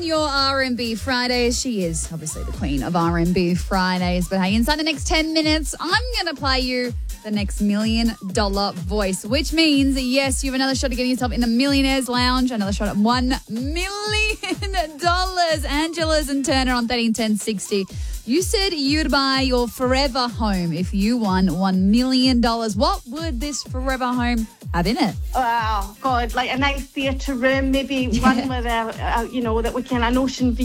on your R&B Fridays. She is obviously the queen of R&B Fridays. But hey, inside the next 10 minutes, I'm going to play you the next $1 million voice, which means, yes, you have another shot at getting yourself in the Millionaires Lounge, another shot at $1 million. Angela's and Turner on 131060. You said you'd buy your forever home if you won $1 million. What would this forever home have in it? Oh, God, like a nice theatre room, maybe one with that we can, an ocean view.